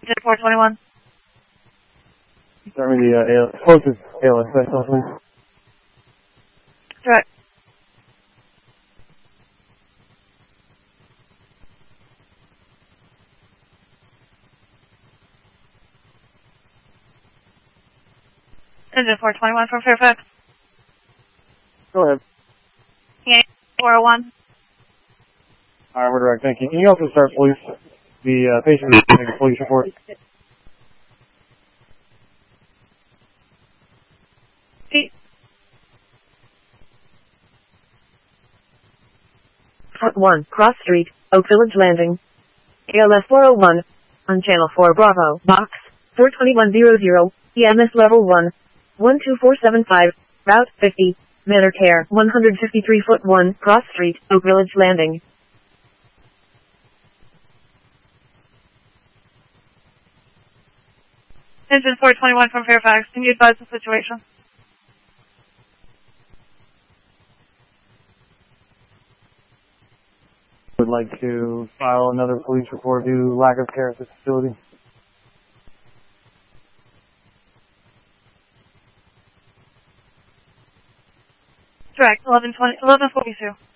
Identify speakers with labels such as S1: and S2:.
S1: Engine 421.
S2: Start me the closest ALS vessel, please.
S1: Direct. Engine 421 from Fairfax.
S2: Go ahead.
S1: Yeah, 401.
S2: Alright, we're direct, thank you. Can you also start, please? The patient is getting a police report.
S1: Pete.
S3: Part 1, Cross Street, Oak Village Landing. ALS 401. On Channel 4 Bravo, Box 42100, EMS Level 1. 12475, Route 50, Manor Care, 153 foot 1, Cross Street, Oak Village Landing.
S1: Engine 421 from Fairfax. Can you advise the situation?
S2: Would like to file another police report due to lack of care at the facility.
S1: Direct. 1142.